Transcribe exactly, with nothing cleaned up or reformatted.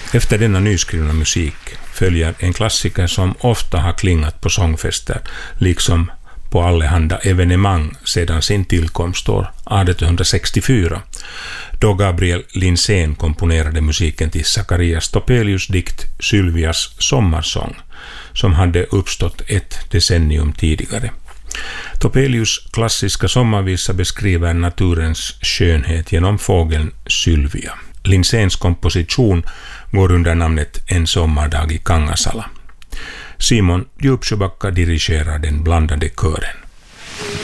Efter denna nyskrivna musik följer en klassiker som ofta har klingat på sångfester, liksom på allehanda evenemang sedan sin tillkomst år arton sextiofyra, då Gabriel Linsén komponerade musiken till Zacharias Topelius dikt Sylvias sommarsång, som hade uppstått ett decennium tidigare. Topelius klassiska sommarvisa beskriver naturens skönhet genom fågeln Sylvia. Linséns komposition går under namnet En sommardag i Kangasala. Simon Djupsjöbacka dirigerar den blandade kören.